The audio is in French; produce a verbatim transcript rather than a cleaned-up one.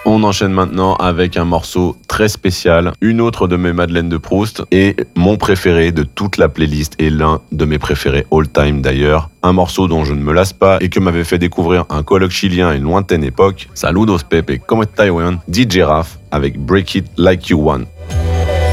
On enchaîne maintenant avec un morceau très spécial, une autre de mes Madeleines de Proust et mon préféré de toute la playlist et l'un de mes préférés all time d'ailleurs. Un morceau dont je ne me lasse pas et que m'avait fait découvrir un coloc chilien à une lointaine époque. Saludos Pepe, como está, weón? D J Raf avec Break It Like You Want.